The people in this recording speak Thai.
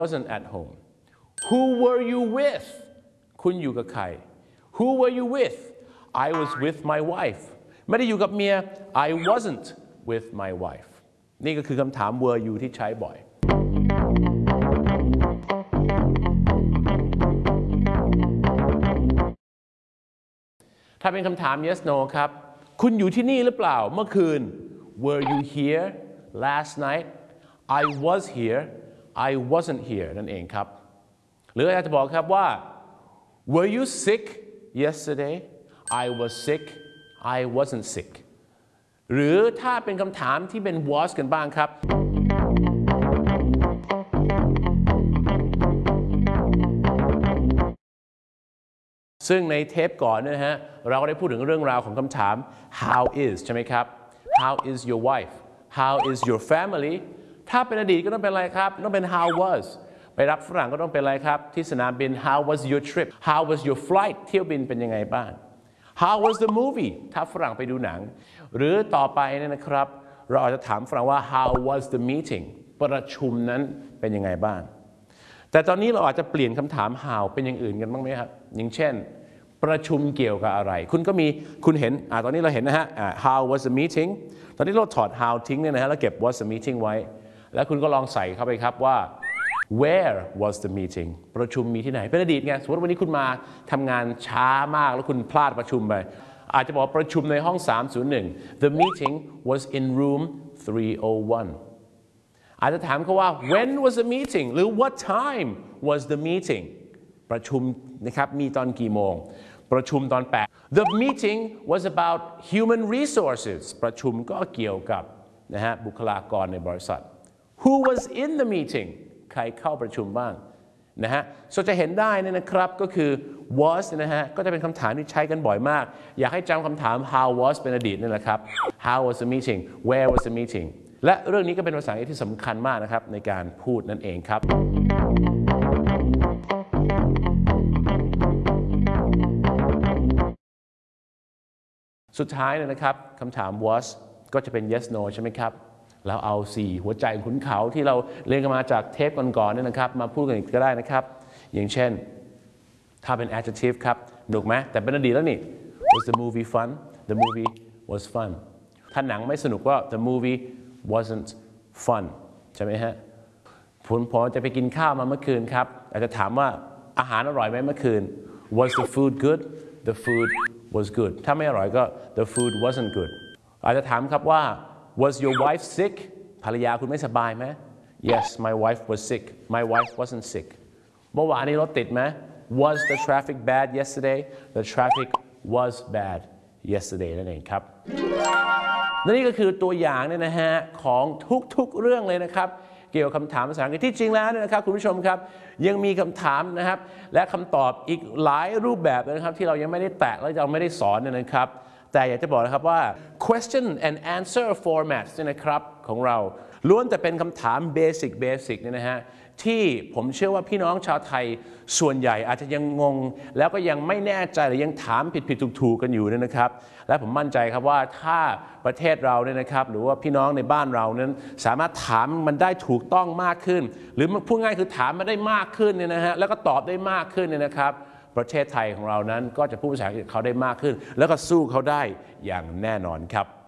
wasn't at home Who were you with คุณอยู่กับใคร Who were you with I was with my wife ไม่ได้อยู่กับเมีย I wasn't with my wife นี่ก็คือคำถาม were you ที่ใช้บ่อยถ้าเป็นคำถาม yes no ครับคุณอยู่ที่นี่หรือเปล่าเมื่อคืน Were you here last night I was here I wasn't here นั่นเองครับหรืออาจจะบอกครับว่า Were you sick yesterday I was sick I wasn't sick หรือถ้าเป็นคำถามที่เป็น was กันบ้างครับซึ่งในเทปก่อนนะฮะเราก็ได้พูดถึงเรื่องราวของคำถาม how is ใช่ไหมครับ how is your wife how is your family ถ้าเป็นอดีตก็ต้องเป็นอะไรครับต้องเป็น how was ไปรับฝรั่งก็ต้องเป็นอะไรครับที่สนามบิน how was your trip how was your flight เที่ยวบินเป็นยังไงบ้าง how was the movie ถ้าฝรั่งไปดูหนังหรือต่อไปเนี่ยนะครับเราอาจจะถามฝรั่งว่า how was the meeting ประชุมนั้นเป็นยังไงบ้างแต่ตอนนี้เราอาจจะเปลี่ยนคำถาม how เป็นอย่างอื่นกันบ้างไหมครับอย่างเช่นประชุมเกี่ยวกับอะไรคุณเห็นตอนนี้เราเห็นนะฮะhow was the meeting ตอนนี้เราถอด how ทิ้งเนี่ยนะฮะแล้วเก็บ was the meeting ไว้แล้วคุณก็ลองใส่เข้าไปครับว่า where was the meeting ประชุมมีที่ไหนเป็นอดีตไงสมมติวันนี้คุณมาทำงานช้ามากแล้วคุณพลาดประชุมไปอาจจะบอกประชุมในห้อง301 the meeting was in room 301อาจจะถามเขาว่า when was the meeting หรือ what time was the meeting ประชุมนะครับมีตอนกี่โมงประชุมตอน8 the meeting was about human resources ประชุมก็เกี่ยวกับนะฮะบุคลากรในบริษัท who was in the meeting ใครเข้าประชุมบ้างนะฮะจะเห็นได้นะครับก็คือ was นะฮะก็จะเป็นคำถามที่ใช้กันบ่อยมากอยากให้จำคำถาม how was เป็นอดีตนี่แหละครับ how was the meeting where was the meetingและเรื่องนี้ก็เป็นภาษาอังกฤษที่สำคัญมากนะครับในการพูดนั่นเองครับสุดท้ายนะครับคำถาม was ก็จะเป็น yes no ใช่ไหมครับเราเอา4หัวใจขุนเขาที่เราเรียนกันมาจากเทปก่อนๆนี่นะครับมาพูดกันอีกก็ได้นะครับอย่างเช่นถ้าเป็น adjective ครับหนุกไหมแต่เป็นอดีตแล้วนี่ was the movie fun the movie was fun ถ้าหนังไม่สนุกก็ the movie wasn't fun ใช่ไหมฮะผมจะไปกินข้าวมาเมื่อคืนครับอาจจะถามว่าอาหารอร่อยไหมเมื่อคืน was the food good the food was good ถ้าไม่อร่อยก็ the food wasn't good อาจจะถามครับว่า was your wife sick ภรรยาคุณไม่สบายไหม yes my wife was sick my wife wasn't sick เมื่อวานนี้รถติดไหม was the traffic bad yesterday the traffic was bad yesterday นั่นเองครับนี่ก็คือตัวอย่างเนี่ยนะฮะของทุกๆเรื่องเลยนะครับเกี่ยวกับคำถามภาษาอังกฤษที่จริงแล้วเนี่ยนะครับคุณผู้ชมครับยังมีคำถามนะครับและคำตอบอีกหลายรูปแบบนะครับที่เรายังไม่ได้แตะและเราไม่ได้สอนเนี่ยนะครับแต่อยากจะบอกนะครับว่า question and answer formats เนี่ยนะครับของเราล้วนแต่เป็นคำถามเบสิกเนี่ยนะฮะที่ผมเชื่อว่าพี่น้องชาวไทยส่วนใหญ่อาจจะยังงงแล้วก็ยังไม่แน่ใจหรือยังถามผิดถูกกันอยู่เนี่ยนะครับและผมมั่นใจครับว่าถ้าประเทศเราเนี่ยนะครับหรือว่าพี่น้องในบ้านเรานั้นสามารถถามมันได้ถูกต้องมากขึ้นหรือพูดง่ายคือถามมันได้มากขึ้นเนี่ยนะฮะแล้วก็ตอบได้มากขึ้นเนี่ยนะครับประเทศไทยของเรานั้นก็จะพูดภาษาอังกฤษเขาได้มากขึ้นแล้วก็สู้เขาได้อย่างแน่นอนครับ